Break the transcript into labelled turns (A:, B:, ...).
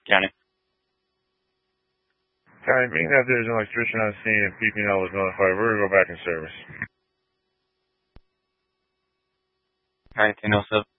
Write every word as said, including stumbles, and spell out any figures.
A: County.
B: County, being that there's an electrician on scene and P P N L was notified, we're going to go back in service.
A: Alright, ten oh seven.